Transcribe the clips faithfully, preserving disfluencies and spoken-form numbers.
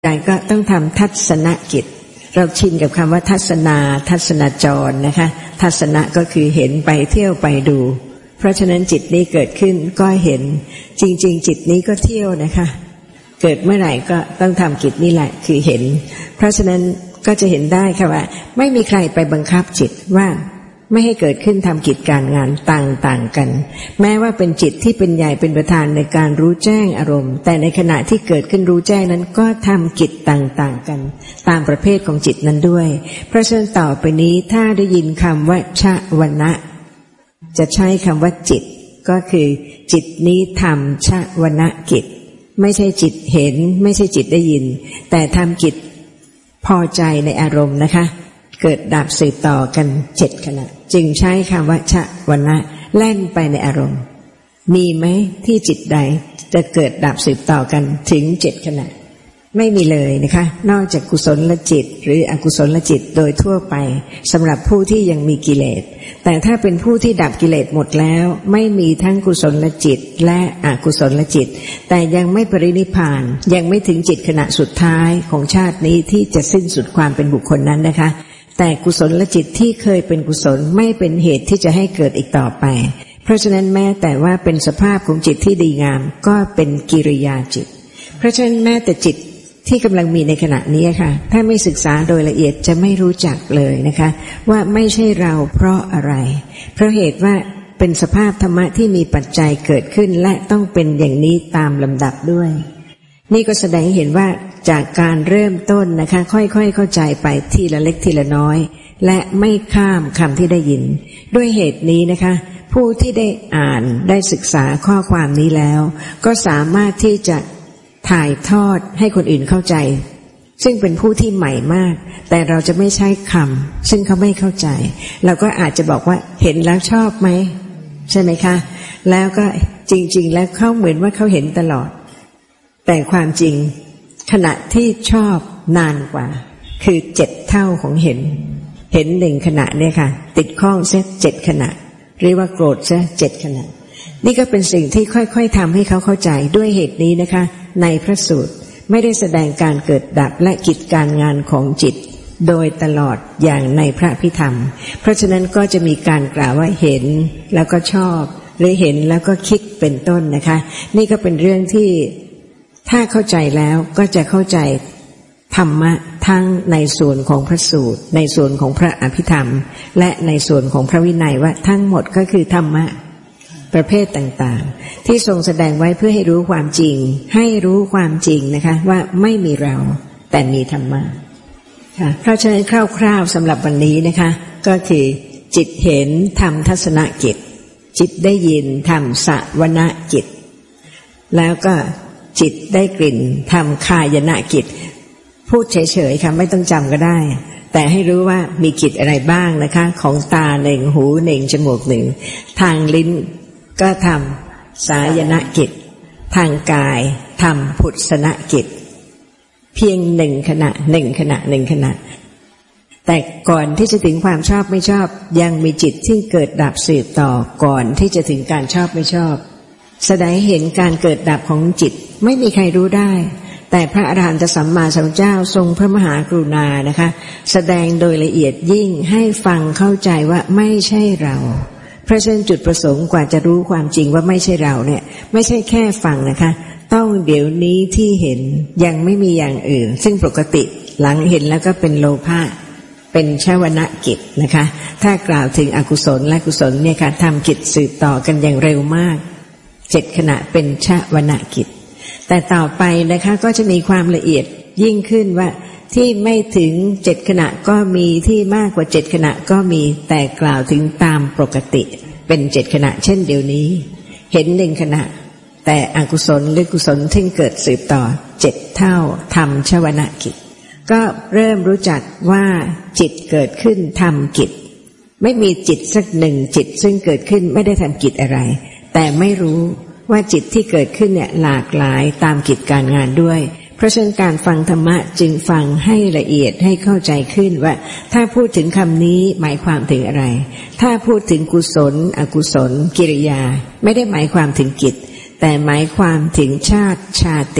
ใจก็ต้องทำทัศนกิจเราชินกับคำว่าทัศนาทัศนาจรนะคะทัศนะก็คือเห็นไปเที่ยวไปดูเพราะฉะนั้นจิตนี้เกิดขึ้นก็เห็นจริงๆจิตนี้ก็เที่ยวนะคะเกิดเมื่อไหร่ก็ต้องทำกิจนี่แหละคือเห็นเพราะฉะนั้นก็จะเห็นได้ค่ะว่าไม่มีใครไปบังคับจิตว่าไม่ให้เกิดขึ้นทำกิจการงานต่างๆกันแม้ว่าเป็นจิตที่เป็นใหญ่เป็นประธานในการรู้แจ้งอารมณ์แต่ในขณะที่เกิดขึ้นรู้แจ้งนั้นก็ทำกิจต่างๆกันตามประเภทของจิตนั้นด้วยเพราะฉะนั้นต่อไปนี้ถ้าได้ยินคำว่าชวนะจะใช้คำว่าจิตก็คือจิตนี้ทำชวนะกิจไม่ใช่จิตเห็นไม่ใช่จิตได้ยินแต่ทำกิจพอใจในอารมณ์นะคะเกิดดับสืบต่อกันเจ็ดขณะจึงใช้คำว่าชวนะแล่นไปในอารมณ์มีไหมที่จิตใดจะเกิดดับสืบต่อกันถึงเจ็ดขณะไม่มีเลยนะคะนอกจากกุศลจิตหรืออกุศลจิตโดยทั่วไปสำหรับผู้ที่ยังมีกิเลสแต่ถ้าเป็นผู้ที่ดับกิเลสหมดแล้วไม่มีทั้งกุศลจิตและอกุศลจิตแต่ยังไม่ปรินิพพานยังไม่ถึงจิตขณะสุดท้ายของชาตินี้ที่จะสิ้นสุดความเป็นบุคคลนั้นนะคะแต่กุศลจิตที่เคยเป็นกุศลไม่เป็นเหตุที่จะให้เกิดอีกต่อไปเพราะฉะนั้นแม้แต่ว่าเป็นสภาพของจิตที่ดีงามก็เป็นกิริยาจิตเพราะฉะนั้นแม้แต่จิตที่กำลังมีในขณะนี้ค่ะถ้าไม่ศึกษาโดยละเอียดจะไม่รู้จักเลยนะคะว่าไม่ใช่เราเพราะอะไรเพราะเหตุว่าเป็นสภาพธรรมะที่มีปัจจัยเกิดขึ้นและต้องเป็นอย่างนี้ตามลำดับด้วยนี่ก็แสดงให้เห็นว่าจากการเริ่มต้นนะคะค่อยๆเข้าใจไปทีละเล็กทีละน้อยและไม่ข้ามคำที่ได้ยินด้วยเหตุนี้นะคะผู้ที่ได้อ่านได้ศึกษาข้อความนี้แล้วก็สามารถที่จะถ่ายทอดให้คนอื่นเข้าใจซึ่งเป็นผู้ที่ใหม่มากแต่เราจะไม่ใช้คำซึ่งเขาไม่เข้าใจเราก็อาจจะบอกว่าเห็นแล้วชอบไหมใช่ไหมคะแล้วก็จริงๆแล้วเขาเหมือนว่าเขาเห็นตลอดแต่ความจริงขณะที่ชอบนานกว่าคือเจ็ดเท่าของเห็นเห็นหนึ่งขณะเนี่ยค่ะติดข้องเสียเจ็ดขณะเรียกว่าโกรธเสียเจ็ดขณะนี่ก็เป็นสิ่งที่ค่อยๆทำให้เขาเข้าใจด้วยเหตุนี้นะคะในพระสูตรไม่ได้แสดงการเกิดดับและกิจการงานของจิตโดยตลอดอย่างในพระพิธรรมเพราะฉะนั้นก็จะมีการกล่าวว่าเห็นแล้วก็ชอบหรือเห็นแล้วก็คิดเป็นต้นนะคะนี่ก็เป็นเรื่องที่ถ้าเข้าใจแล้วก็จะเข้าใจธรรมะทั้งในส่วนของพระสูตรในส่วนของพระอภิธรรมและในส่วนของพระวินัยว่าทั้งหมดก็คือธรรมะประเภทต่างๆที่ทรงแสดงไว้เพื่อให้รู้ความจริงให้รู้ความจริงนะคะว่าไม่มีเราแต่มีธรรมะค่ะเพราะฉะนั้นคร่าวๆสำหรับวันนี้นะคะก็คือจิตเห็นทำทัศนกิจจิตได้ยินทำสวนะกิจแล้วก็จิตได้กลิ่นทำคายนะกิจพูดเฉยๆค่ะไม่ต้องจำก็ได้แต่ให้รู้ว่ามีกิจอะไรบ้างนะคะของตาหนึ่งหูหนึ่งจมูกหนึ่งทางลิ้นก็ทำสายนะกิจทางกายทำพุทธนกิจเพียงหนึ่งขณะหนึ่งขณะหนึ่งขณะแต่ก่อนที่จะถึงความชอบไม่ชอบยังมีจิตที่เกิดดับสืบต่อก่อนที่จะถึงการชอบไม่ชอบแสดงเห็นการเกิดดับของจิตไม่มีใครรู้ได้แต่พระอรหันตสัมมาสัมพุทธเจ้าทรงพระมหากรุณานะคะแสดงโดยละเอียดยิ่งให้ฟังเข้าใจว่าไม่ใช่เราเพราะฉะนั้นจุดประสงค์กว่าจะรู้ความจริงว่าไม่ใช่เราเนี่ยไม่ใช่แค่ฟังนะคะต้องเดี๋ยวนี้ที่เห็นยังไม่มีอย่างอื่นซึ่งปกติหลังเห็นแล้วก็เป็นโลภะเป็นชวนะกิจนะคะถ้ากล่าวถึงอกุศลและกุศลเนี่ยค่ะทำกิจสืบต่อกันอย่างเร็วมากเจ็ดขณะเป็นชวนะกิจแต่ต่อไปนะคะก็จะมีความละเอียดยิ่งขึ้นว่าที่ไม่ถึงเจ็ดขณะก็มีที่มากกว่าเจ็ดขณะก็มีแต่กล่าวถึงตามปกติเป็นเจ็ดขณะเช่นเดียวนี้เห็นหนึ่งขณะแต่อกุศลหรือกุศลที่เกิดสืบต่อเจ็ดเท่าทำชวนะกิจก็เริ่มรู้จักว่าจิตเกิดขึ้นทำกิจไม่มีจิตสักหนึ่งจิตซึ่งเกิดขึ้นไม่ได้ทำกิจอะไรแต่ไม่รู้ว่าจิตที่เกิดขึ้นเนี่ยหลากหลายตามกิจการงานด้วยเพราะฉะนั้นการฟังธรรมะจึงฟังให้ละเอียดให้เข้าใจขึ้นว่าถ้าพูดถึงคำนี้หมายความถึงอะไรถ้าพูดถึงกุศลอกุศลกิริยาไม่ได้หมายความถึงกิจแต่หมายความถึงชาติชาติ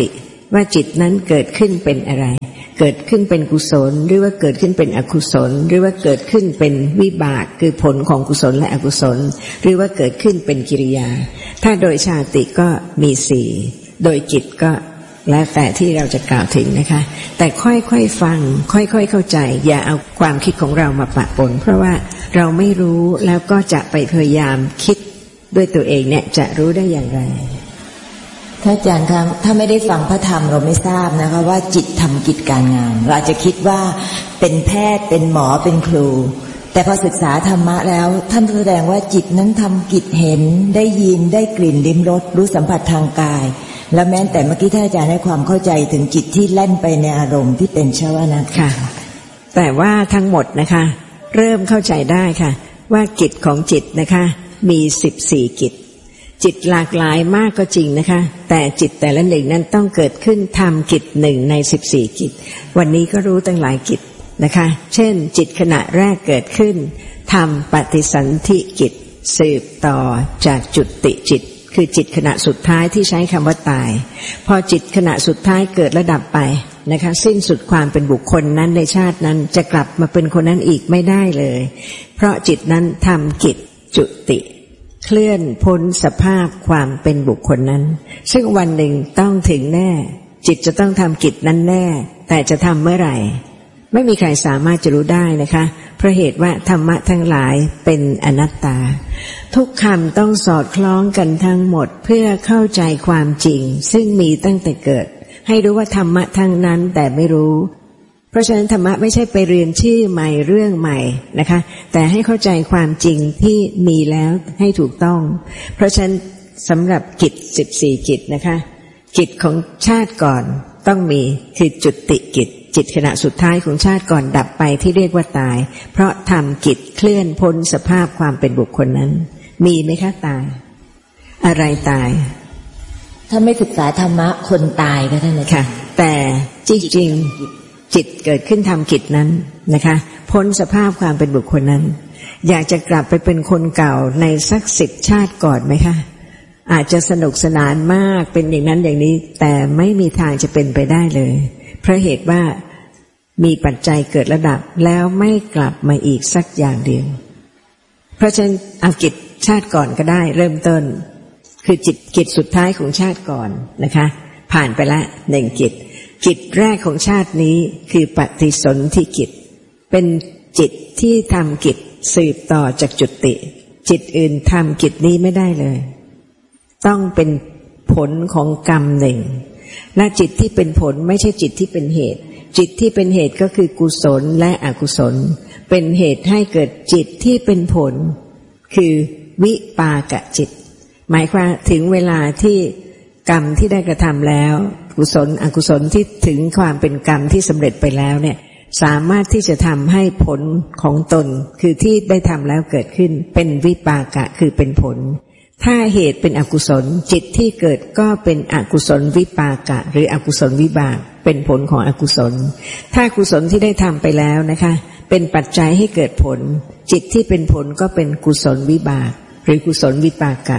ว่าจิตนั้นเกิดขึ้นเป็นอะไรเกิดขึ้นเป็นกุศลหรือว่าเกิดขึ้นเป็นอกุศลหรือว่าเกิดขึ้นเป็นวิบากคือผลของกุศลและอกุศลหรือว่าเกิดขึ้นเป็นกิริยาถ้าโดยชาติก็มีสี่โดยจิตก็แล้วแต่ที่เราจะกล่าวถึงนะคะแต่ค่อยๆฟังค่อยๆเข้าใจอย่าเอาความคิดของเรามาปะปนเพราะว่าเราไม่รู้แล้วก็จะไปพยายามคิดด้วยตัวเองเนี่ยจะรู้ได้อย่างไรท่านอาจารย์ครับถ้าไม่ได้ฟังพระธรรมเราไม่ทราบนะคะว่าจิตทำกิจการงานเราอาจจะคิดว่าเป็นแพทย์เป็นหมอเป็นครูแต่พอศึกษาธรรมะแล้วท่านแสดงว่าจิตนั้นทำกิจเห็นได้ยินได้กลิ่นลิ้มรสรู้สัมผัสทางกายและแม้แต่เมื่อกี้ท่านอาจารย์ให้ความเข้าใจถึงจิตที่แล่นไปในอารมณ์ที่เป็นชวนะค่ะแต่ว่าทั้งหมดนะคะเริ่มเข้าใจได้ค่ะว่ากิจของจิตนะคะมีสิบสี่กิจจิตหลากหลายมากก็จริงนะคะแต่จิตแต่ละหนึ่งนั้นต้องเกิดขึ้นทำกิจหนึ่งในสิบสี่กิจวันนี้ก็รู้ตั้งหลายกิจนะคะเช่นจิตขณะแรกเกิดขึ้นทำปฏิสันธิกิจสืบต่อจากจุติจิตคือจิตขณะสุดท้ายที่ใช้คำว่าตายพอจิตขณะสุดท้ายเกิดระดับไปนะคะสิ้นสุดความเป็นบุคคลนั้นในชาตินั้นจะกลับมาเป็นคนนั้นอีกไม่ได้เลยเพราะจิตนั้นทำกิจจุติเคลื่อนพ้นสภาพความเป็นบุคคลนั้นซึ่งวันหนึ่งต้องถึงแน่จิตจะต้องทำกิจนั้นแน่แต่จะทำเมื่อไหร่ไม่มีใครสามารถจะรู้ได้นะคะเพราะเหตุว่าธรรมะทั้งหลายเป็นอนัตตาทุกคำต้องสอดคล้องกันทั้งหมดเพื่อเข้าใจความจริงซึ่งมีตั้งแต่เกิดให้รู้ว่าธรรมะทั้งนั้นแต่ไม่รู้เพราะฉะนั้นธรรมะไม่ใช่ไปเรียนชื่อใหม่เรื่องใหม่นะคะแต่ให้เข้าใจความจริงที่มีแล้วให้ถูกต้องเพราะฉะนั้นสำหรับกิจสิบสี่กิจนะคะกิจของชาติก่อนต้องมีคือจุติกิจจิตขณะสุดท้ายของชาติก่อนดับไปที่เรียกว่าตายเพราะทำกิจเคลื่อนพ้นสภาพความเป็นบุคคลนั้นมีไหมคะตายอะไรตายถ้าไม่ศึกษาธรรมะคนตายก็ท่านอาจารย์แต่จริงๆจิตเกิดขึ้นทำกิจนั้นนะคะพ้นสภาพความเป็นบุคคลนั้นอยากจะกลับไปเป็นคนเก่าในสักสิบชาติก่อนไหมคะอาจจะสนุกสนานมากเป็นอย่างนั้นอย่างนี้แต่ไม่มีทางจะเป็นไปได้เลยเพราะเหตุว่ามีปัจจัยเกิดระดับแล้วไม่กลับมาอีกสักอย่างเดียวเพราะฉะนั้นเอากิจชาติก่อนก็ได้เริ่มต้นคือจิตกิจสุดท้ายของชาติก่อนนะคะผ่านไปละหนึ่งกิจกิจแรกของชาตินี้คือปฏิสนธิกิจเป็นจิตที่ทำกิจสืบต่อจากจุติจิตอื่นทำกิจนี้ไม่ได้เลยต้องเป็นผลของกรรมหนึ่งและจิตที่เป็นผลไม่ใช่จิตที่เป็นเหตุจิตที่เป็นเหตุก็คือกุศลและอกุศลเป็นเหตุให้เกิดจิตที่เป็นผลคือวิปากจิตหมายความถึงเวลาที่กรรมที่ได้กระทำแล้วกุศลอกุศลที่ถึงความเป็นกรรมที่สำเร็จไปแล้วเนี่ยสามารถที่จะทำให้ผลของตนคือที่ได้ทำแล้วเกิดขึ้นเป็นวิปากะคือเป็นผลถ้าเหตุเป็นอกุศลจิตที่เกิดก็เป็นอกุศลวิปากะหรืออกุศลวิบากเป็นผลของอกุศลถ้ากุศลที่ได้ทำไปแล้วนะคะเป็นปัจจัยให้เกิดผลจิตที่เป็นผลก็เป็นกุศลวิบากหรือกุศลวิปากะ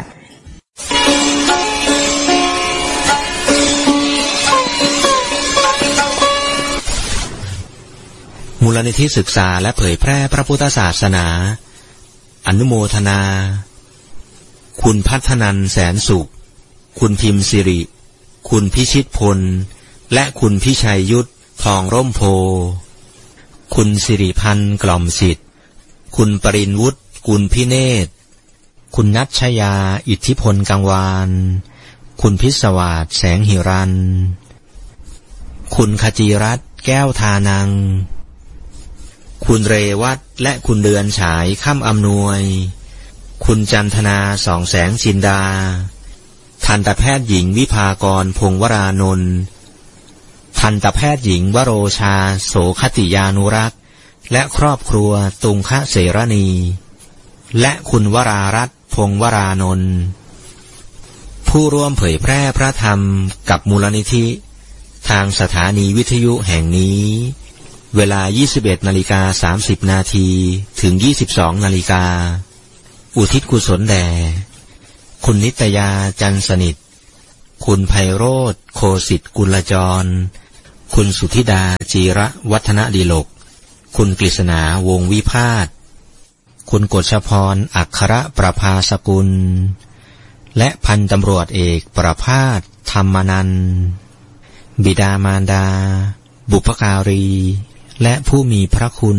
มูลนิธิศึกษาและเผยแพร่พระพุทธศาสนาอนุโมทนาคุณพัฒนันแสนสุขคุณพิมพ์สิริคุณพิชิตพลและคุณพิชัยยุทธทองร่มโพคุณสิริพันธ์กล่อมสิทธิ์คุณปรินวุฒิกุลพิเนศคุณนัชชยาอิทธิพลกังวานคุณพิศวาสแสงหิรันคุณขจีรัตน์แก้วทานังคุณเรวัตและคุณเดือนฉายค่ำอำนวยคุณจันทนาสองแสงจินดาทันตแพทย์หญิงวิภากรพงวรานนท์ทันตแพทย์หญิงวโรชาโสคติยานุรักษ์และครอบครัวตุงคะเสรณีและคุณวรารัตน์พงวรานนท์ผู้ร่วมเผยแพร่พระธรรมกับมูลนิธิทางสถานีวิทยุแห่งนี้เวลา ยี่สิบเอ็ดนาฬิกาสามสิบนาทีถึง ยี่สิบสองนาฬิกาอุทิศกุศลแด่คุณนิตยาจันสนิทคุณไพโรจน์โคสิทธิ์กุลจรคุณสุธิดาจีระวัฒนดิลกคุณกฤษณาวงวิพาทคุณกฤษพรอัครประภาสกุลและพันตำรวจเอกประภาสธรรมนันท์บิดามารดาบุพการีและผู้มีพระคุณ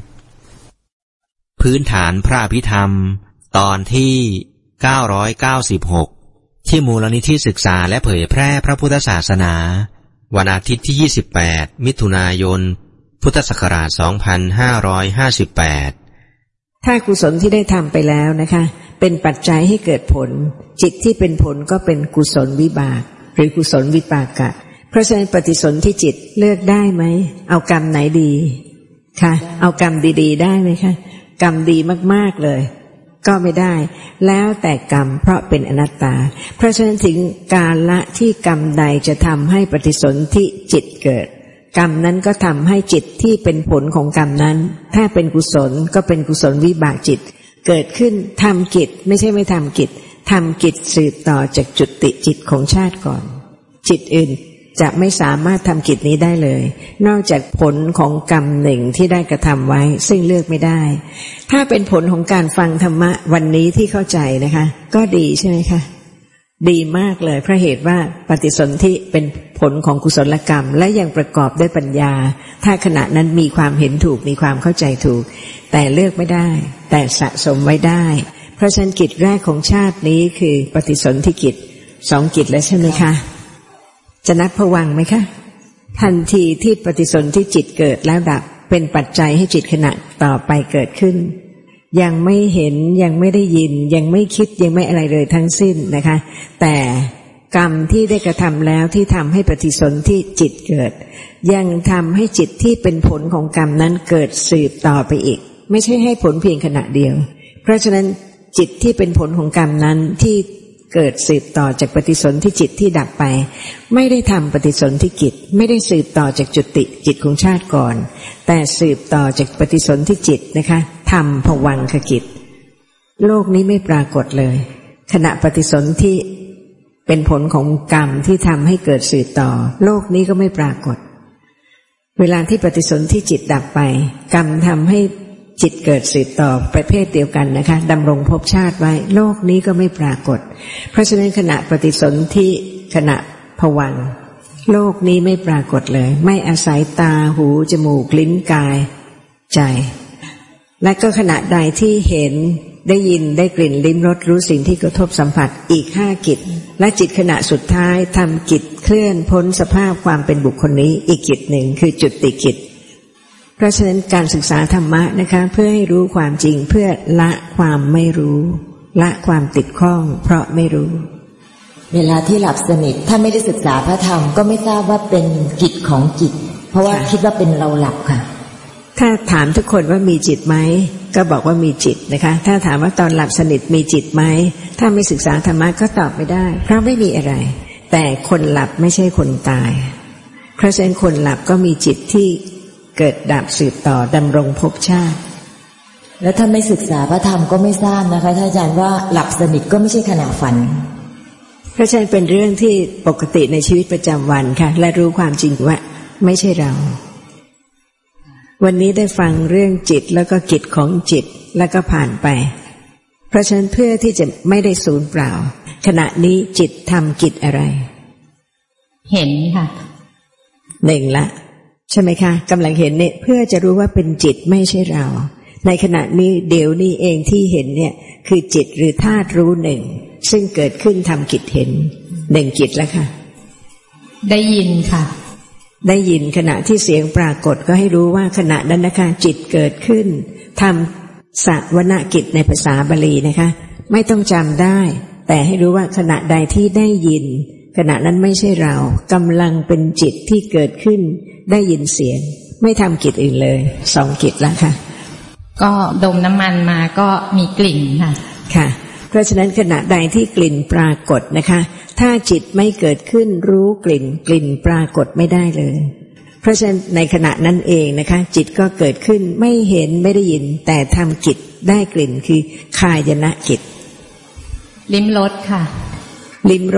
พื้นฐานพระอภิธรรมตอนที่เก้าร้อยเก้าสิบหกที่มูลนิธิศึกษาและเผยแพร่พระพุทธศาสนาวันอาทิตย์ที่ยี่สิบแปดมิถุนายนพุทธศักราชสองพันห้าร้อยห้าสิบแปดถ้ากุศลที่ได้ทำไปแล้วนะคะเป็นปัจจัยให้เกิดผลจิตที่เป็นผลก็เป็นกุศลวิบากหรือกุศลวิปากะเพราะฉะนั้นปฏิสนธิจิตเลือกได้ไหมเอากรรมไหนดีคะเอากรรมดีๆได้ไหมคะกรรมดีมากๆเลยก็ไม่ได้แล้วแต่กรรมเพราะเป็นอนัตตาเพราะฉะนั้นถึงกาลที่กรรมใดจะทำให้ปฏิสนธิจิตเกิดกรรมนั้นก็ทำให้จิตที่เป็นผลของกรรมนั้นถ้าเป็นกุศลก็เป็นกุศลวิบากจิตเกิดขึ้นทำกิจไม่ใช่ไม่ทำกิจทำกิจสืบต่อจากจุติจิตของชาติก่อนจิตอื่นจะไม่สามารถทำกิจนี้ได้เลยนอกจากผลของกรรมหนึ่งที่ได้กระทำไว้ซึ่งเลือกไม่ได้ถ้าเป็นผลของการฟังธรรมะวันนี้ที่เข้าใจนะคะก็ดีใช่ไหมคะดีมากเลยเพราะเหตุว่าปฏิสนธิเป็นผลของกุศลกรรมและยังประกอบด้วยปัญญาถ้าขณะนั้นมีความเห็นถูกมีความเข้าใจถูกแต่เลือกไม่ได้แต่สะสมไว้ได้เพราะฉะนั้นกิจแรกของชาตินี้คือปฏิสนธิกิจสองกิจแล้วใช่ไหมคะจะนับภวังค์ไหมคะทันทีที่ปฏิสนธิจิตเกิดแล้วดับเป็นปัจจัยให้จิตขณะต่อไปเกิดขึ้นยังไม่เห็นยังไม่ได้ยินยังไม่คิดยังไม่อะไรเลยทั้งสิ้นนะคะแต่กรรมที่ได้กระทำแล้วที่ทำให้ปฏิสนธิจิตเกิดยังทำให้จิตที่เป็นผลของกรรมนั้นเกิดสืบต่อไปอีกไม่ใช่ให้ผลเพียงขณะเดียวเพราะฉะนั้นจิตที่เป็นผลของกรรมนั้นที่เกิดสืบต่อจากปฏิสนธิจิตที่ดับไปไม่ได้ทำปฏิสนธิกิจไม่ได้สืบต่อจากจุติจิตของชาติก่อนแต่สืบต่อจากปฏิสนธิจิตนะคะทำภวังคกิจโลกนี้ไม่ปรากฏเลยขณะปฏิสนธิเป็นผลของกรรมที่ทำให้เกิดสืบต่อโลกนี้ก็ไม่ปรากฏเวลาที่ปฏิสนธิจิตดับไปกรรมทำให้จิตเกิดสืบต่อประเภทเดียวกันนะคะดำรงภพชาติไว้โลกนี้ก็ไม่ปรากฏเพราะฉะนั้นขณะปฏิสนธิขณะภวังค์โลกนี้ไม่ปรากฏเลยไม่อาศัยตาหูจมูกลิ้นกายใจและก็ขณะใดที่เห็นได้ยินได้กลิ่นลิ้มรสรู้สิ่งที่กระทบสัมผัสอีกห้ากิจและจิตขณะสุดท้ายทำกิจเคลื่อนพ้นสภาพความเป็นบุคคลนี้อีกกิจหนึ่งคือจุติกิจเพราะฉะนั้นการศึกษาธรรมะนะคะเพื่อให้รู้ความจริงเพื่อละความไม่รู้ละความติดข้องเพราะไม่รู้เวลาที่หลับสนิทถ้าไม่ได้ศึกษาพระธรรมก็ไม่ทราบว่าเป็นกิจของจิตเพราะว่าคิดว่าเป็นเราหลับค่ะถ้าถามทุกคนว่ามีจิตไหมก็บอกว่ามีจิตนะคะถ้าถามว่าตอนหลับสนิทมีจิตไหมถ้าไม่ศึกษาธรรมะก็ตอบไม่ได้เพราะไม่มีอะไรแต่คนหลับไม่ใช่คนตายเพราะฉะนั้นคนหลับก็มีจิตที่เกิดดับสืบต่อดำรงภพชาติแล้วถ้าไม่ศึกษาพระธรรมก็ไม่ทราบนะคะท่านอาจารย์ว่าหลับสนิทก็ไม่ใช่ขณะฝันเพราะฉะนั้นเป็นเรื่องที่ปกติในชีวิตประจำวันค่ะและรู้ความจริงว่าไม่ใช่เราวันนี้ได้ฟังเรื่องจิตแล้วก็กิจของจิตแล้วก็ผ่านไปเพราะฉะนั้นเพื่อที่จะไม่ได้สูญเปล่าขณะนี้จิตทำกิจอะไรเห็นค่ะหนึ่งละใช่ไหมคะกำลังเห็นเนี่ยเพื่อจะรู้ว่าเป็นจิตไม่ใช่เราในขณะนี้เดี๋ยวนี้เองที่เห็นเนี่ยคือจิตหรือธาตุรู้หนึ่งซึ่งเกิดขึ้นทำกิจเห็นหนึ่งกิจแล้วค่ะได้ยินค่ะได้ยินขณะที่เสียงปรากฏก็ให้รู้ว่าขณะนั้นนะคะจิตเกิดขึ้นทำสวนกิจในภาษาบาลีนะคะไม่ต้องจำได้แต่ให้รู้ว่าขณะใดที่ได้ยินขณะนั้นไม่ใช่เรากำลังเป็นจิตที่เกิดขึ้นได้ยินเสียงไม่ทำกิจอื่นเลยสองกิจแล้วค่ะก็ดมน้ำมันมาก็มีกลิ่นค่ะค่ะเพราะฉะนั้นขณะใดที่กลิ่นปรากฏนะคะถ้าจิตไม่เกิดขึ้นรู้กลิ่นกลิ่นปรากฏไม่ได้เลยเพราะฉะนั้นในขณะนั้นเองนะคะจิตก็เกิดขึ้นไม่เห็นไม่ได้ยินแต่ทำกิจได้กลิ่นคือคายนะกิจลิ้มรสค่ะลิ้มรส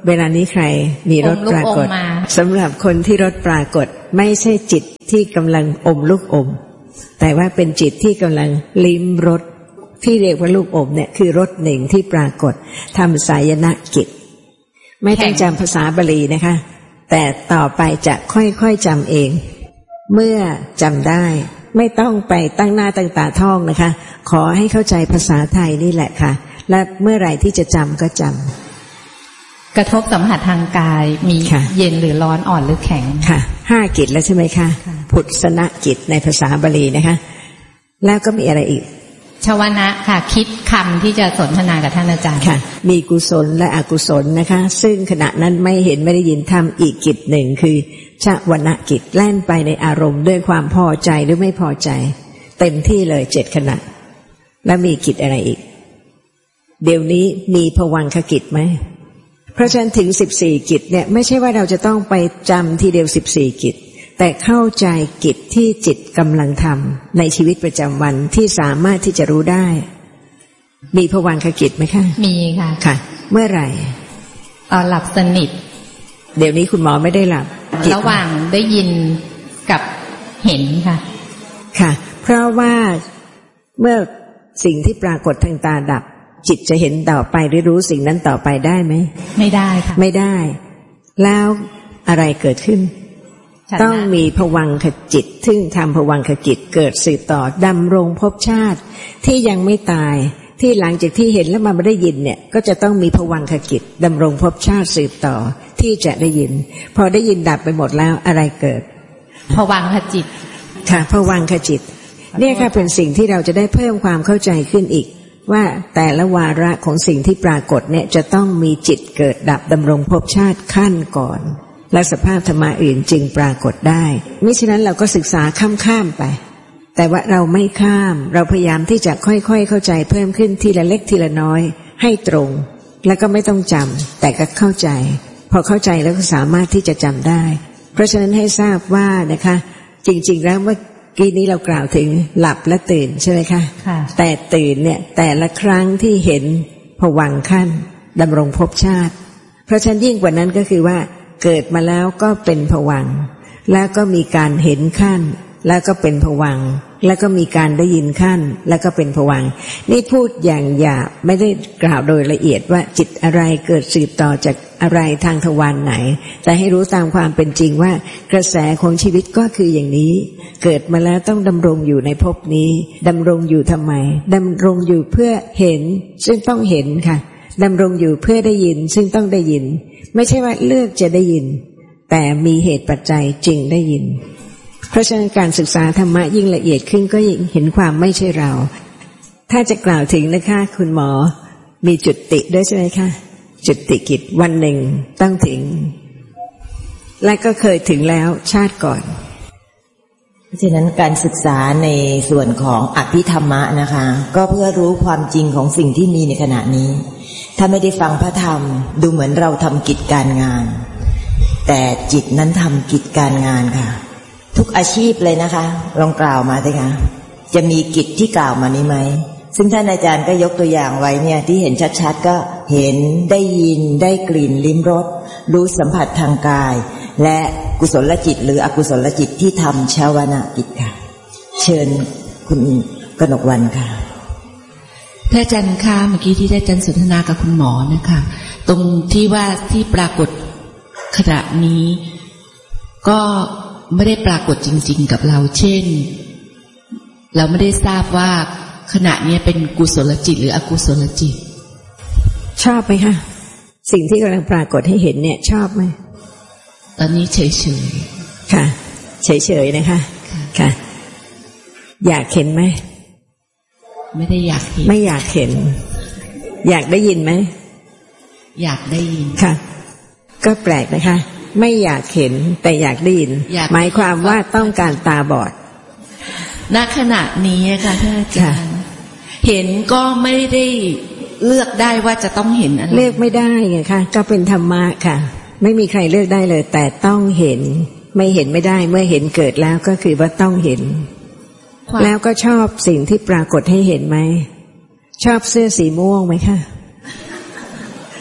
เวลานี้ใครมีรสปรากฏสำหรับคนที่รสปรากฏไม่ใช่จิตที่กำลังอมลูกอมแต่ว่าเป็นจิตที่กำลังลิ้มรสที่เรียกว่าลูกอมเนี่ยคือรสหนึ่งที่ปรากฏทำสายนกิจไม่ต้องจำภาษาบาลีนะคะแต่ต่อไปจะค่อยๆจำเองเมื่อจำได้ไม่ต้องไปตั้งหน้าตั้งตาท่องนะคะขอให้เข้าใจภาษาไทยนี่แหละค่ะและเมื่อไหร่ที่จะจำก็จำกระทบสัมผัสทางกายมีเย็นหรือร้อนอ่อนหรือแข็งค่ะห้ากิจแล้วใช่ไหมคะพุทธสนกิจในภาษาบาลีนะคะแล้วก็มีอะไรอีกชวนะค่ะคิดคำที่จะสนทนากับท่านอาจารย์ค่ะมีกุศลและอกุศลนะคะซึ่งขณะนั้นไม่เห็นไม่ได้ยินทำอีกกิจหนึ่งคือชวนะกิจแล่นไปในอารมณ์ด้วยความพอใจหรือไม่พอใจเต็มที่เลยเจ็ดขณะแล้วมีกิจอะไรอีกเดี๋ยวนี้มีภวังคกิจไหมเพราะฉะนั้นถึงสิบสี่กิจเนี่ยไม่ใช่ว่าเราจะต้องไปจำทีเดียวสิบสี่กิจแต่เข้าใจกิจที่จิตกำลังทำในชีวิตประจำวันที่สามารถที่จะรู้ได้มีภวังคกิจไหมคะมีค่ะค่ะเมื่อไหร่ตอนหลับสนิทเดี๋ยวนี้คุณหมอไม่ได้หลับระหว่างได้ยินกับเห็นค่ะค่ะเพราะว่าเมื่อสิ่งที่ปรากฏทางตาดับจิตจะเห็นต่อไปหรือรู้สิ่งนั้นต่อไปได้ไหมไม่ได้ค่ะไม่ได้แล้วอะไรเกิดขึ้นต้องมีภวังคจิตซึ่งทำภวังคจิตเกิดสืบต่อดำรงภพชาติที่ยังไม่ตายที่หลังจากที่เห็นแล้วมาไม่ได้ยินเนี่ยก็จะต้องมีภวังคจิตดำรงภพชาติสืบต่อที่จะได้ยินพอได้ยินดับไปหมดแล้วอะไรเกิดภวังคจิตค่ะภวังคจิตเนี่ยค่ะเป็นสิ่งที่เราจะได้เพิ่มความเข้าใจขึ้นอีกว่าแต่ละวาระของสิ่งที่ปรากฏเนี่ยจะต้องมีจิตเกิดดับดำรงภพชาติขั้นก่อนและสภาพธรรมะอื่นจึงปรากฏได้มิฉะนั้นเราก็ศึกษาข้ามๆไปแต่ว่าเราไม่ข้ามเราพยายามที่จะค่อยๆเข้าใจเพิ่มขึ้นทีละเล็กทีละน้อยให้ตรงแล้วก็ไม่ต้องจำแต่ก็เข้าใจพอเข้าใจแล้วก็สามารถที่จะจำได้เพราะฉะนั้นให้ทราบว่านะคะจริงๆแล้วเมื่อกี้นี้เรากล่าวถึงหลับและตื่นใช่ไหมคะค่ะแต่ตื่นเนี่ยแต่ละครั้งที่เห็นภวังค์ขั้นดำรงภพชาติเพราะฉะนั้นยิ่งกว่านั้นก็คือว่าเกิดมาแล้วก็เป็นภวังค์แล้วก็มีการเห็นขั้นแล้วก็เป็นภวังค์แล้วก็มีการได้ยินขั้นแล้วก็เป็นภวังค์นี่พูดอย่างหยาบไม่ได้กล่าวโดยละเอียดว่าจิตอะไรเกิดสืบต่อจากอะไรทางทวารไหนแต่ให้รู้ตามความเป็นจริงว่ากระแสของชีวิตก็คืออย่างนี้เกิดมาแล้วต้องดำรงอยู่ในภพนี้ดำรงอยู่ทำไมดำรงอยู่เพื่อเห็นซึ่งต้องเห็นค่ะดำรงอยู่เพื่อได้ยินซึ่งต้องได้ยินไม่ใช่ว่าเลือกจะได้ยินแต่มีเหตุปัจจัยจึงได้ยินเพราะฉะนั้นการศึกษาธรรมะยิ่งละเอียดขึ้นก็ยิ่งเห็นความไม่ใช่เราถ้าจะกล่าวถึงนะคะคุณหมอมีจุติด้วยใช่ไหมคะจุติกิจวันหนึ่งต้องถึงและก็เคยถึงแล้วชาติก่อนเพราะฉะนั้นการศึกษาในส่วนของอภิธรรมะนะคะก็เพื่อรู้ความจริงของสิ่งที่มีในขณะนี้ถ้าไม่ได้ฟังพระธรรมดูเหมือนเราทำกิจการงานแต่จิตนั้นทำกิจการงานค่ะทุกอาชีพเลยนะคะลองกล่าวมาสิคะจะมีกิจที่กล่าวมานี้ไหมซึ่งท่านอาจารย์ก็ยกตัวอย่างไว้เนี่ยที่เห็นชัดๆก็เห็นได้ยินได้กลิ่นลิ้มรสรู้สัมผัสทางกายและกุศลจิตหรืออกุศลจิตที่ทำชาวนะกิจค่ะเชิญคุณกนกวรรณค่ะพระอาจารย์คะเมื่อกี้ที่ได้อาจารย์สนทนากับคุณหมอนะคะตรงที่ว่าที่ปรากฏขณะนี้ก็ไม่ได้ปรากฏจริงๆกับเราเช่นเราไม่ได้ทราบว่าขณะนี้เป็นกุศลจิตหรืออกุศลจิตชอบไหมคะสิ่งที่กำลังปรากฏให้เห็นเนี่ยชอบไหมตอนนี้เฉยๆค่ะเฉยๆนะคะค่ะอยากเห็นไหมไม่ได้อยากเห็นไม่อยากเห็นอยากได้ยินไหมอยากได้ยินค่ะก็แปลกนะคะไม่อยากเห็นแต่อยากได้ยินหมายความว่าต้องการตาบอดณขณะนี้ค่ะท่านอาจารย์เห็นก็ไม่ได้เลือกได้ว่าจะต้องเห็นอะไรเลือกไม่ได้ไงคะก็เป็นธรรมะค่ะไม่มีใครเลือกได้เลยแต่ต้องเห็นไม่เห็นไม่ได้เมื่อเห็นเกิดแล้วก็คือว่าต้องเห็นแล้วก็ชอบสิ่งที่ปรากฏให้เห็นไหมชอบเสื้อสีม่วงไหมคะ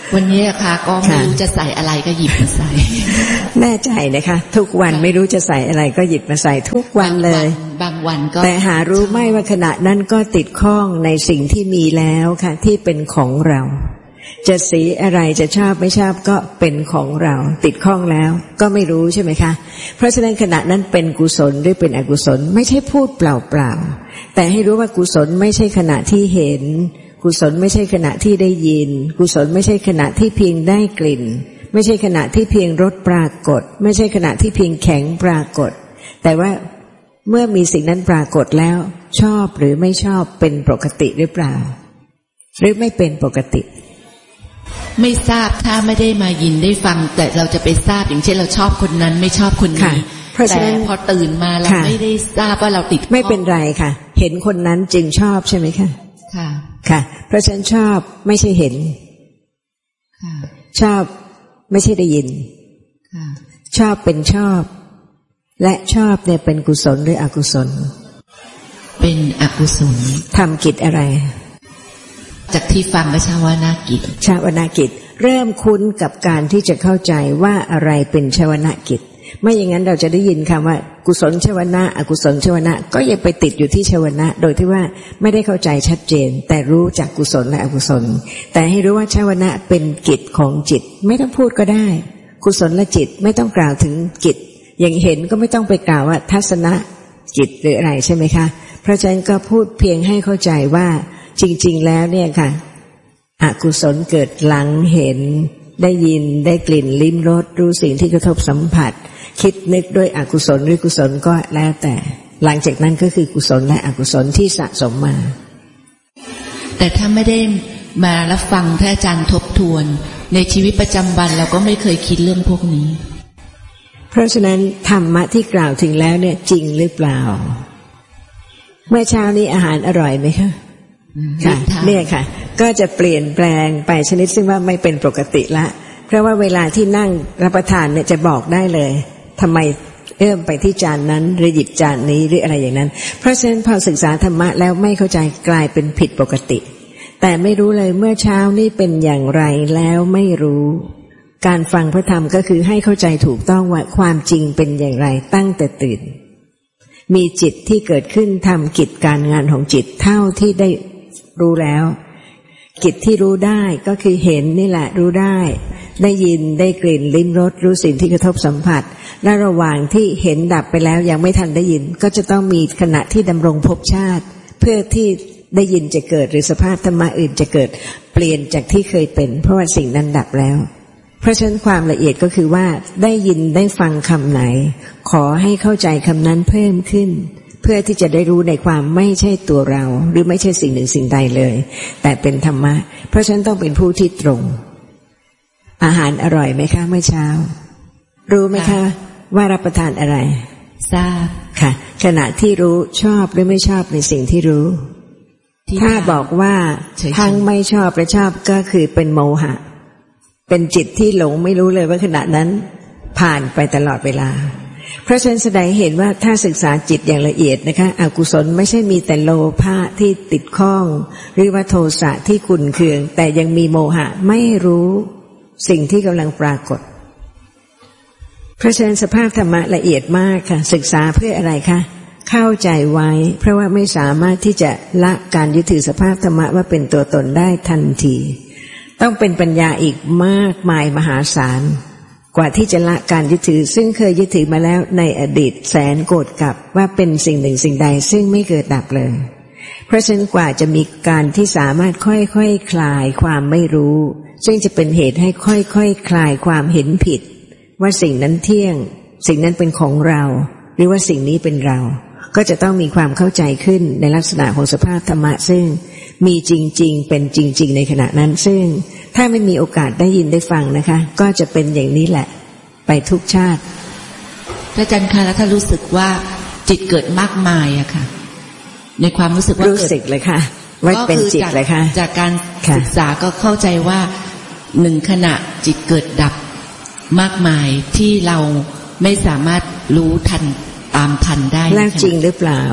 วันนี้ค่ะก็ไม่รู้จะใส่อะไรก็หยิบมาใส่แน่ใจนะคะทุกวันไม่รู้จะใส่อะไรก็หยิบมาใส่ทุกวันเลยบางวันก็แต่หารู้ไหมว่าขณะนั้นก็ติดข้องในสิ่งที่มีแล้วค่ะที่เป็นของเราจะสีอะไรจะชอบไม่ชอบก็เป็นของเราติดข้องแล้วก็ไม่รู้ใช่ไหมคะเพราะฉะนั้นขณะนั้นเป็นกุศลหรือเป็นอกุศลไม่ใช่พูดเปล่าๆแต่ให้รู้ว่ากุศลไม่ใช่ขณะที่เห็นกุศลไม่ใช่ขณะที่ได้ยินกุศลไม่ใช่ขณะที่เพียงได้กลิ่นไม่ใช่ขณะที่เพียงรสปรากฏไม่ใช่ขณะที่เพียงแข็งปรากฏแต่ว่าเมื่อมีสิ่งนั้นปรากฏแล้วชอบหรือไม่ชอบเป็นปกติหรือเปล่าหรือไม่เป็นปกติไม่ทราบถ้าไม่ได้มายินได้ฟังแต่เราจะไปทราบอย่างเช่นเราชอบคนนั้นไม่ชอบคนนี้แต่พอตื่นมาเราไม่ได้ทราบว่าเราติดไม่เป็นไรค่ะเห็นคนนั้นจึงชอบใช่ไหมคะค่ะค่ะเพราะฉะนั้นชอบไม่ใช่เห็นค่ะชอบไม่ใช่ได้ยินค่ะชอบเป็นชอบและชอบเนี่ยเป็นกุศลหรืออกุศลเป็นอกุศลทำกิจอะไรจากที่ฟังก็ชาวนากิจชาวนากิจเริ่มคุ้นกับการที่จะเข้าใจว่าอะไรเป็นชาวนากิจไม่อย่างนั้นเราจะได้ยินคำว่ากุศลชวนะอกุศลชวนะก็ยังไปติดอยู่ที่ชวนะโดยที่ว่าไม่ได้เข้าใจชัดเจนแต่รู้จากกุศลและอกุศลแต่ให้รู้ว่าชวนะเป็นกิจของจิตไม่ต้องพูดก็ได้กุศลและจิตไม่ต้องกล่าวถึงกิจอย่างเห็นก็ไม่ต้องไปกล่าวว่าทัศนะจิตหรืออะไรใช่ไหมคะเพราะฉะนั้นก็พูดเพียงให้เข้าใจว่าจริงๆแล้วเนี่ยค่ะอกุศลเกิดหลังเห็นได้ยินได้กลิ่นลิ้มรสรู้สิ่งที่กระทบสัมผัสคิดนึกด้วยอกุศลหรือกุศลก็แล้วแต่หลังจากนั้นก็คือกุศลและอกุศลที่สะสมมาแต่ถ้าไม่ได้มารับฟังท่านอาจารย์ทบทวนในชีวิตประจำวันเราก็ไม่เคยคิดเรื่องพวกนี้เพราะฉะนั้นธรรมะที่กล่าวถึงแล้วเนี่ยจริงหรือเปล่าเมื่อเช้านี้อาหารอร่อยไหมคะค่ะเนี่ยค่ะก็จะเปลี่ยนแปลงไปชนิดซึ่งว่าไม่เป็นปกติละเพราะว่าเวลาที่นั่งรับประทานเนี่ยจะบอกได้เลยทำไมเอื้อมไปที่จานนั้นหรือหยิบจานนี้หรืออะไรอย่างนั้นเพราะฉะนั้นพอศึกษาธรรมะแล้วไม่เข้าใจกลายเป็นผิดปกติแต่ไม่รู้เลยเมื่อเช้านี้เป็นอย่างไรแล้วไม่รู้การฟังพระธรรมก็คือให้เข้าใจถูกต้องว่าความจริงเป็นอย่างไรตั้งแต่ตื่นมีจิตที่เกิดขึ้นทำกิจการงานของจิตเท่าที่ได้รู้แล้วกิจที่รู้ได้ก็คือเห็นนี่แหละรู้ได้ได้ยินได้กลิ่นลิ้มรสรู้สิ่งที่กระทบสัมผัสและระหว่างที่เห็นดับไปแล้วยังไม่ทันได้ยินก็จะต้องมีขณะที่ดำรงภพชาติเพื่อที่ได้ยินจะเกิดหรือสภาพธรรมะอื่นจะเกิดเปลี่ยนจากที่เคยเป็นเพราะว่าสิ่งนั้นดับแล้วเพราะฉะนั้นความละเอียดก็คือว่าได้ยินได้ฟังคำไหนขอให้เข้าใจคำนั้นเพิ่มขึ้นเพื่อที่จะได้รู้ในความไม่ใช่ตัวเราหรือไม่ใช่สิ่งหนึ่งสิ่งใดเลยแต่เป็นธรรมะเพราะฉะนั้นต้องเป็นผู้ที่ตรงอาหารอร่อยไหมคะเมื่อเช้ารู้ไหมคะว่ารับประทานอะไรทราบค่ะขณะที่รู้ชอบหรือไม่ชอบในสิ่งที่รู้ถ้าบอกว่าทั้งไม่ชอบและชอบก็คือเป็นโมหะเป็นจิตที่หลงไม่รู้เลยว่าขณะนั้นผ่านไปตลอดเวลาเพราะฉะนั้นแสดงเห็นว่าถ้าศึกษาจิตอย่างละเอียดนะคะอกุศลไม่ใช่มีแต่โลภะที่ติดข้องหรือว่าโทสะที่ขุ่นเคืองแต่ยังมีโมหะไม่รู้สิ่งที่กำลังปรากฏเพราะฉะนั้นสภาพธรรมะละเอียดมากค่ะศึกษาเพื่ออะไรคะเข้าใจไว้เพราะว่าไม่สามารถที่จะละการยึดถือสภาพธรรมะว่าเป็นตัวตนได้ทันทีต้องเป็นปัญญาอีกมากมายมหาศาลกว่าที่จะละการยึดถือซึ่งเคยยึดถือมาแล้วในอดีตแสนโกรธกลับว่าเป็นสิ่งหนึ่งสิ่งใดซึ่งไม่เกิดดับเลยเพราะฉะนั้นกว่าจะมีการที่สามารถค่อยๆ ค, คลายความไม่รู้ซึ่งจะเป็นเหตุให้ค่อยๆ ค, คลายความเห็นผิดว่าสิ่งนั้นเที่ยงสิ่งนั้นเป็นของเราหรือว่าสิ่งนี้เป็นเราก็จะต้องมีความเข้าใจขึ้นในลักษณะของสภาพธรรมะซึ่งมีจริงๆเป็นจริงๆในขณะนั้นซึ่งถ้าไม่มีโอกาสได้ยินได้ฟังนะคะก็จะเป็นอย่างนี้แหละไปทุกชาติพระอาจารย์คะแล้วถ้ารู้สึกว่าจิตเกิดมากมายอะค่ะในความรู้สึกว่ารู้สึกเลยค่ะว่าเป็นจิตเลยค่ะจากการศึกษาก็เข้าใจว่าหนึ่งขณะจิตเกิดดับมากมายที่เราไม่สามารถรู้ทันตามทันได้แล้วจริงหรือเปล่า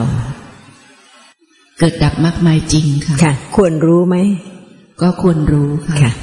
เกิดดับมากมายจริงค่ะค่ะควรรู้ไหมก็ควรรู้ค่ะ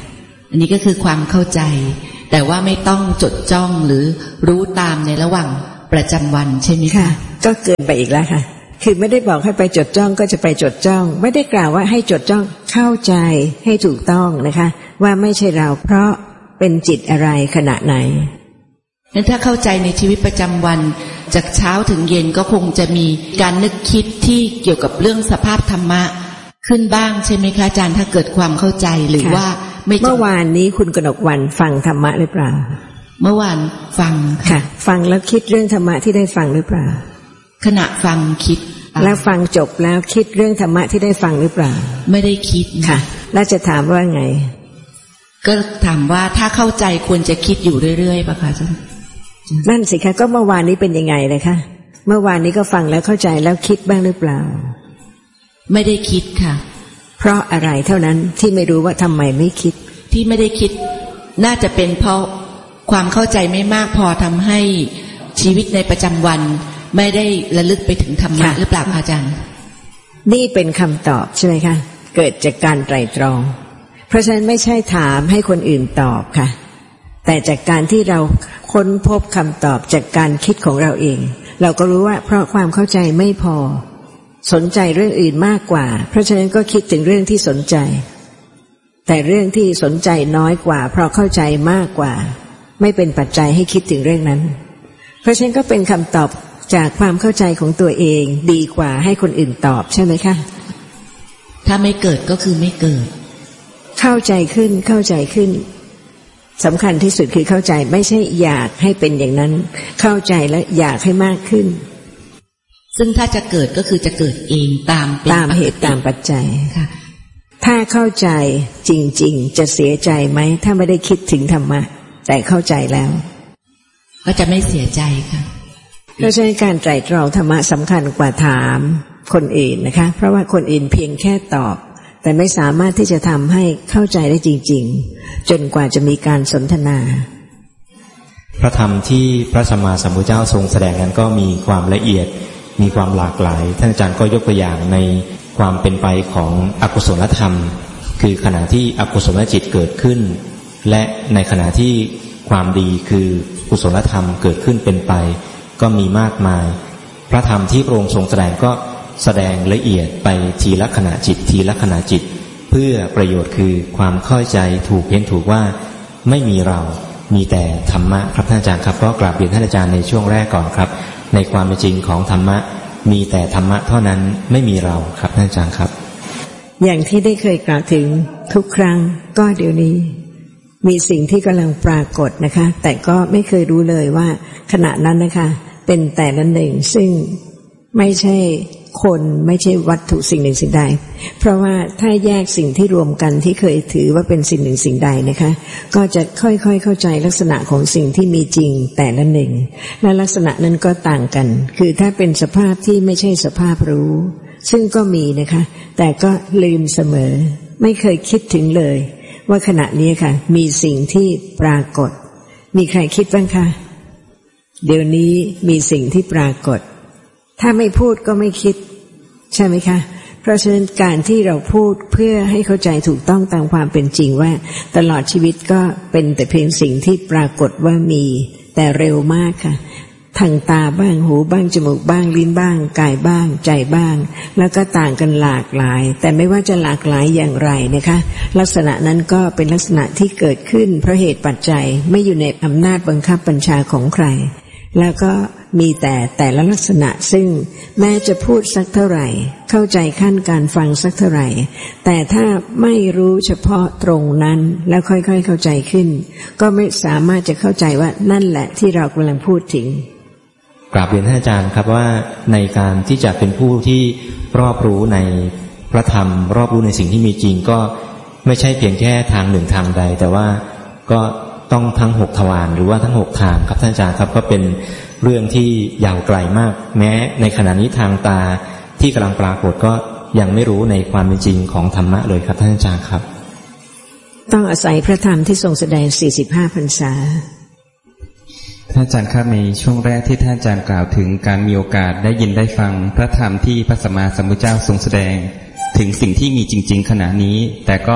อันนี้ก็คือความเข้าใจแต่ว่าไม่ต้องจดจ้องหรือรู้ตามในระหว่างประจำวันใช่ไหมคะก็เกินไปอีกแล้วค่ะคือไม่ได้บอกให้ไปจดจ้องก็จะไปจดจ้องไม่ได้กล่าวว่าให้จดจ้องเข้าใจให้ถูกต้องนะคะว่าไม่ใช่เราเพราะเป็นจิตอะไรขณะไหนงั้นถ้าเข้าใจในชีวิตประจำวันจากเช้าถึงเย็นก็คงจะมีการนึกคิดที่เกี่ยวกับเรื่องสภาพธรรมะขึ้นบ้างใช่ไหมคะอาจารย์ถ้าเกิดความเข้าใจหรือว่าไม่เมื่อวานนี้คุณกนกวรรณฟังธรรมะหรือเปล่าเมื่อวานฟังค่ะฟังแล้วคิดเรื่องธรรมะที่ได้ฟังหรือเปล่าขณะฟังคิดแล้วฟังจบแล้วคิดเรื่องธรรมะที่ได้ฟังหรือเปล่าไม่ได้คิดค่ะแล้วจะถามว่าไงก็ถามว่าถ้าเข้าใจควรจะคิดอยู่เรื่อยๆป่ะคะอาจารย์นั่นสิคะก็เมื่อวานนี้เป็นยังไงเลยคะเมื่อวานนี้ก็ฟังแล้วเข้าใจแล้วคิดบ้างหรือเปล่าไม่ได้คิดค่ะเพราะอะไรเท่านั้นที่ไม่รู้ว่าทำไมไม่คิดที่ไม่ได้คิดน่าจะเป็นเพราะความเข้าใจไม่มากพอทำให้ชีวิตในประจำวันไม่ได้ระลึกไปถึงธรรมะหรือเปล่าอาจารย์นี่เป็นคำตอบใช่ไหมคะเกิดจากการไตร่ตรองเพราะฉะนั้นไม่ใช่ถามให้คนอื่นตอบค่ะแต่จากการที่เราค้นพบคำตอบจากการคิดของเราเองเราก็รู้ว่าเพราะความเข้าใจไม่พอสนใจเรื่องอื่นมากกว่าเพราะฉะนั้นก็คิดถึงเรื่องที่สนใจแต่เรื่องที่สนใจน้อยกว่าเพราะเข้าใจมากกว่าไม่เป็นปัจจัยให้คิดถึงเรื่องนั้นเพราะฉะนั้นก็เป็นคำตอบจากความเข้าใจของตัวเองดีกว่าให้คนอื่นตอบใช่ไหมคะถ้าไม่เกิดก็คือไม่เกิดเข้าใจขึ้นเข้าใจขึ้นสำคัญที่สุดคือเข้าใจไม่ใช่อยากให้เป็นอย่างนั้นเข้าใจแล้วอยากให้มากขึ้นซึ่งถ้าจะเกิดก็คือจะเกิดเองตามตามเหตุตามปัจจัยค่ะถ้าเข้าใจจริงๆจะเสียใจไหมถ้าไม่ได้คิดถึงธรรมะแต่เข้าใจแล้วก็จะไม่เสียใจค่ะเพราะฉะนั้นการไตร่ตรองธรรมะสำคัญกว่าถามคนอื่นนะคะเพราะว่าคนอื่นเพียงแค่ตอบแต่ไม่สามารถที่จะทำให้เข้าใจได้จริงๆจนกว่าจะมีการสนทนาพระธรรมที่พระสัมมาสัมพุทธเจ้าทรงแสดงนั้นก็มีความละเอียดมีความหลากหลายท่านอาจารย์ก็ยกตัวอย่างในความเป็นไปของอกุศลธรรมคือขณะที่อกุศลจิตเกิดขึ้นและในขณะที่ความดีคือกุศลธรรมเกิดขึ้นเป็นไปก็มีมากมายพระธรรมที่พระองค์ทรงแสดงก็แสดงละเอียดไปทีละขณะจิตทีละขณะจิตเพื่อประโยชน์คือความเข้าใจถูกเห็นถูกว่าไม่มีเรามีแต่ธรรมะครับท่านอาจารย์ครับก็กราบเรียนท่านอาจารย์ในช่วงแรกก่อนครับในความเป็นจริงของธรรมะมีแต่ธรรมะเท่านั้นไม่มีเราครับท่านอาจารย์ครับอย่างที่ได้เคยกล่าวถึงทุกครั้งก็เดี๋ยวนี้มีสิ่งที่กำลังปรากฏนะคะแต่ก็ไม่เคยรู้เลยว่าขณะนั้นนะคะเป็นแต่ละหนึ่งซึ่งไม่ใช่คนไม่ใช่วัตถุสิ่งหนึ่งสิ่งใดเพราะว่าถ้าแยกสิ่งที่รวมกันที่เคยถือว่าเป็นสิ่งหนึ่งสิ่งใดนะคะก็จะค่อยๆเข้าใจลักษณะของสิ่งที่มีจริงแต่ละหนึ่งและลักษณะนั้นก็ต่างกันคือถ้าเป็นสภาพที่ไม่ใช่สภาพรู้ซึ่งก็มีนะคะแต่ก็ลืมเสมอไม่เคยคิดถึงเลยว่าขณะนี้ค่ะมีสิ่งที่ปรากฏมีใครคิดบ้างคะเดี๋ยวนี้มีสิ่งที่ปรากฏถ้าไม่พูดก็ไม่คิดใช่ไหมคะเพราะฉะนั้นการที่เราพูดเพื่อให้เข้าใจถูกต้องตามความเป็นจริงว่าตลอดชีวิตก็เป็นแต่เพียงสิ่งที่ปรากฏว่ามีแต่เร็วมากค่ะทางตาบ้างหูบ้างจมูกบ้างลิ้นบ้างกายบ้างใจบ้างแล้วก็ต่างกันหลากหลายแต่ไม่ว่าจะหลากหลายอย่างไรนะคะลักษณะนั้นก็เป็นลักษณะที่เกิดขึ้นเพราะเหตุปัจจัยไม่อยู่ในอำนาจบังคับบัญชาของใครแล้วก็มีแต่แต่ละลักษณะซึ่งแม้จะพูดสักเท่าไหร่เข้าใจขั้นการฟังสักเท่าไหร่แต่ถ้าไม่รู้เฉพาะตรงนั้นแล้วค่อยๆเข้าใจขึ้นก็ไม่สามารถจะเข้าใจว่านั่นแหละที่เรากำลังพูดถึงกราบเรียนท่านอาจารย์ครับว่าในการที่จะเป็นผู้ที่รอบรู้ในพระธรรมรอบรู้ในสิ่งที่มีจริงก็ไม่ใช่เพียงแค่ทางหนึ่งทางใดแต่ว่าก็ต้องทั้งหกทวารหรือว่าทั้งหกทางครับท่านอาจารย์ครับก็เป็นเรื่องที่ยาวไกลมากแม้ในขณะนี้ทางตาที่กำลังปรากฏก็ยังไม่รู้ในความเป็นจริงของธรรมะเลยครับท่านอาจารย์ครับต้องอาศัยพระธรรมที่ทรงแสดงสี่สิบห้าพรรษาท่านอาจารย์ครับในช่วงแรกที่ท่านอาจารย์กล่าวถึงการมีโอกาสได้ยินได้ฟังพระธรรมที่พระสัมมาสัมพุทธเจ้าทรงแสดงถึงสิ่งที่มีจริงๆขณะนี้แต่ก็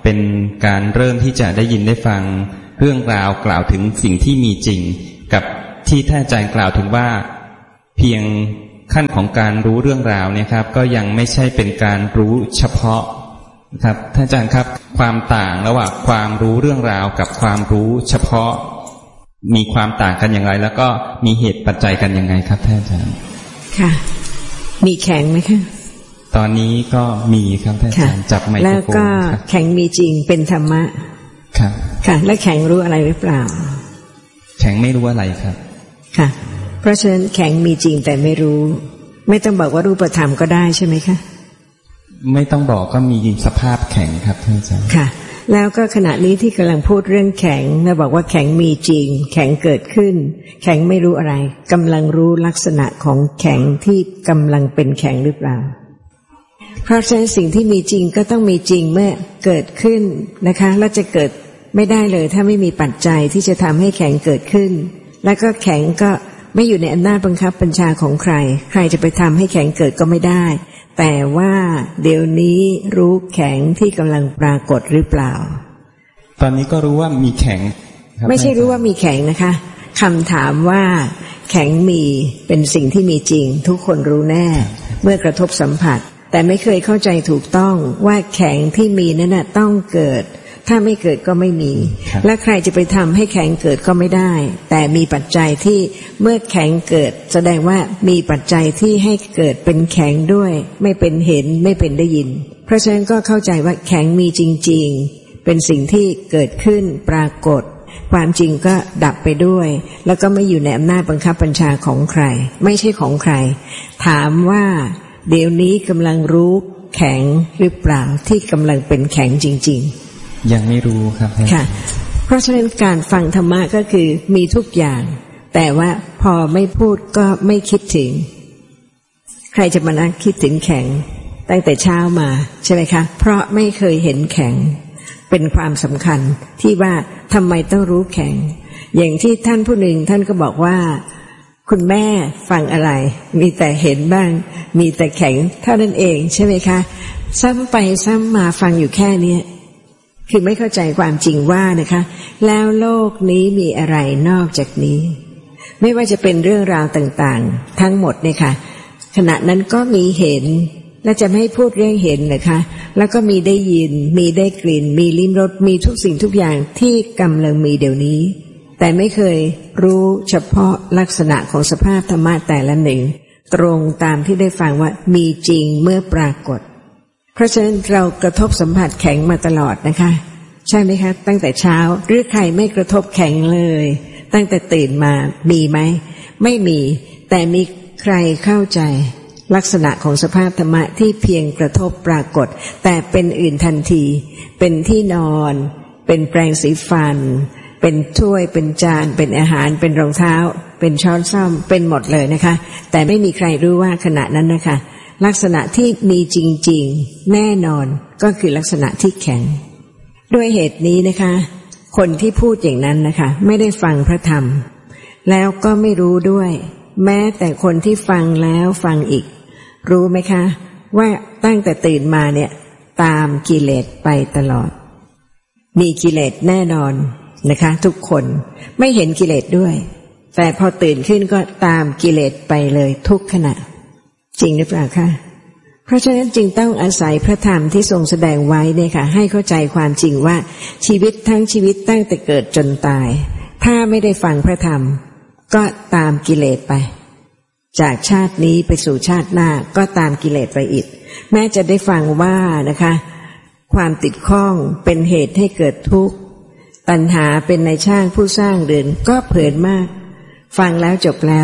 เป็นการเริ่มที่จะได้ยินได้ฟังเรื่องราวกล่าวถึงสิ่งที่มีจริงกับที่ท่านอาจารย์กล่าวถึงว่าเพียงขั้นของการรู้เรื่องราวเนี่ยครับก็ยังไม่ใช่เป็นการรู้เฉพาะครับท่านอาจารย์ครับความต่างระหว่างความรู้เรื่องราวกับความรู้เฉพาะมีความต่างกันอย่างไรแล้วก็มีเหตุปัจจัยกันยังไงครับท่านอาจารย์ค่ะมีแข็งไหมคะตอนนี้ก็มีครับท่านอาจารย์จับไมโครโฟนแล้วก็แข็งมีจริงเป็นธรรมะครับค่ะแล้วแข็งรู้อะไรหรือเปล่าแข็งไม่รู้อะไรครับค่ะเพราะฉะนั้นแข็งมีจริงแต่ไม่รู้ไม่ต้องบอกว่ารูปธรรมก็ได้ใช่ไหมคะไม่ต้องบอกก็มีสภาพแข็งครับท่านอาจารย์ค่ะแล้วก็ขณะนี้ที่กำลังพูดเรื่องแข็งเราบอกว่าแข็งมีจริงแข็งเกิดขึ้นแข็งไม่รู้อะไรกำลังรู้ลักษณะของแข็งที่กำลังเป็นแข็งหรือเปล่าเพราะฉะนั้นสิ่งที่มีจริงก็ต้องมีจริงเมื่อเกิดขึ้นนะคะแล้วจะเกิดไม่ได้เลยถ้าไม่มีปัจจัยที่จะทำให้แข็งเกิดขึ้นแล้วก็แข็งก็ไม่อยู่ในอำนาจบังคับบัญชาของใครใครจะไปทำให้แข็งเกิดก็ไม่ได้แต่ว่าเดี๋ยวนี้รู้แข็งที่กำลังปรากฏหรือเปล่าตอนนี้ก็รู้ว่ามีแข็งไม่ใช่รู้ว่ามีแข็งนะคะคำถามว่าแข็งมีเป็นสิ่งที่มีจริงทุกคนรู้แน่เมื่อกระทบสัมผัสแต่ไม่เคยเข้าใจถูกต้องว่าแข็งที่มีนั้นน่ะต้องเกิดถ้าไม่เกิดก็ไม่มีและใครจะไปทำให้แข็งเกิดก็ไม่ได้แต่มีปัจจัยที่เมื่อแข็งเกิดแสดงว่ามีปัจจัยที่ให้เกิดเป็นแข็งด้วยไม่เป็นเห็นไม่เป็นได้ยินเพราะฉะนั้นก็เข้าใจว่าแข็งมีจริงๆเป็นสิ่งที่เกิดขึ้นปรากฏความจริงก็ดับไปด้วยแล้วก็ไม่อยู่ในอำนาจบังคับบัญชาของใครไม่ใช่ของใครถามว่าเดี๋ยวนี้กำลังรู้แข็งหรือเปล่าที่กำลังเป็นแข็งจริงๆยังไม่รู้ครับค่ะเพราะฉะนั้นการฟังธรรมะก็คือมีทุกอย่างแต่ว่าพอไม่พูดก็ไม่คิดถึงใครจะมานั่งคิดถึงแข็งตั้งแต่เช้ามาใช่ไหมคะเพราะไม่เคยเห็นแข็งเป็นความสำคัญที่ว่าทำไมต้องรู้แข็งอย่างที่ท่านผู้หนึ่งท่านก็บอกว่าคุณแม่ฟังอะไรมีแต่เห็นบ้างมีแต่แข็งเท่านั้นเองใช่ไหมคะซ้ำไปซ้ำมาฟังอยู่แค่นี้คือไม่เข้าใจความจริงว่านะคะแล้วโลกนี้มีอะไรนอกจากนี้ไม่ว่าจะเป็นเรื่องราวต่างๆทั้งหมดเนี่ยค่ะขณะนั้นก็มีเห็นและจะไม่ให้พูดเรื่องเห็นนะคะแล้วก็มีได้ยินมีได้กลิ่นมีลิ้มรสมีทุกสิ่งทุกอย่างที่กำลังมีเดี๋ยวนี้แต่ไม่เคยรู้เฉพาะลักษณะของสภาพธรรมะแต่ละหนึ่งตรงตามที่ได้ฟังว่ามีจริงเมื่อปรากฏเพราะฉะนั้นเรากระทบสัมผัสแข็งมาตลอดนะคะใช่ไหมคะตั้งแต่เช้าหรือใครไม่กระทบแข็งเลยตั้งแต่ตื่นมามีไหมไม่มีแต่มีใครเข้าใจลักษณะของสภาพธรรมะที่เพียงกระทบปรากฏแต่เป็นอื่นทันทีเป็นที่นอนเป็นแปรงสีฟันเป็นถ้วยเป็นจานเป็นอาหารเป็นรองเท้าเป็นช้อนส้อมเป็นหมดเลยนะคะแต่ไม่มีใครรู้ว่าขณะนั้นนะคะลักษณะที่มีจริงๆแน่นอนก็คือลักษณะที่แข็งด้วยเหตุนี้นะคะคนที่พูดอย่างนั้นนะคะไม่ได้ฟังพระธรรมแล้วก็ไม่รู้ด้วยแม้แต่คนที่ฟังแล้วฟังอีกรู้ไหมคะว่าตั้งแต่ตื่นมาเนี่ยตามกิเลสไปตลอดมีกิเลสแน่นอนนะคะทุกคนไม่เห็นกิเลสด้วยแต่พอตื่นขึ้นก็ตามกิเลสไปเลยทุกขณะจริงหรือเปล่าคะเพราะฉะนั้นจึงต้องอาศัยพระธรรมที่ทรงแสดงไว้เนี่ยค่ะให้เข้าใจความจริงว่าชีวิตทั้งชีวิตตั้งแต่เกิดจนตายถ้าไม่ได้ฟังพระธรรมก็ตามกิเลสไปจากชาตินี้ไปสู่ชาติหน้าก็ตามกิเลสไปอีกแม้จะได้ฟังว่านะคะความติดข้องเป็นเหตุให้เกิดทุกข์ตัณหาเป็นนายช่างผู้สร้างเรือนก็เพลินมากฟังแล้วจบแล้ว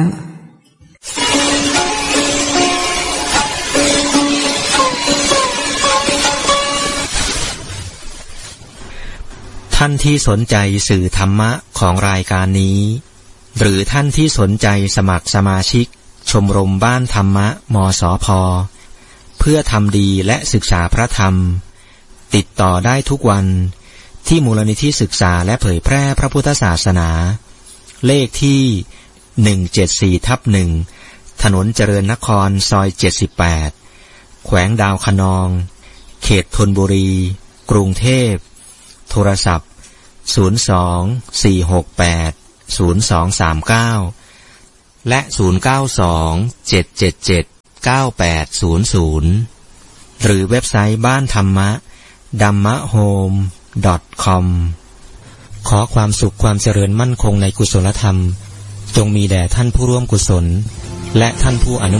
ท่านที่สนใจสื่อธรรมะของรายการนี้หรือท่านที่สนใจสมัครสมาชิกชมรมบ้านธรรมะมสพ.เพื่อทำดีและศึกษาพระธรรมติดต่อได้ทุกวันที่มูลนิธิศึกษาและเผยแพร่พระพุทธศาสนาเลขที่หนึ่งเจ็ดสี่ทับหนึ่งถนนเจริญนครซอยเจ็ดสิบแปดแขวงดาวคะนองเขตธนบุรีกรุงเทพโทรศัพท์ศูนย์ สอง สี่ หก แปด ศูนย์ สอง สาม เก้าและศูนย์ เก้า สอง เจ็ด เจ็ด เจ็ด เก้า แปด ศูนย์ ศูนย์หรือเว็บไซต์บ้านธรรมะ ดัมมะโฮม ดอท คอม ขอความสุขความเจริญมั่นคงในกุศลธรรมจงมีแด่ท่านผู้ร่วมกุศลและท่านผู้อนุ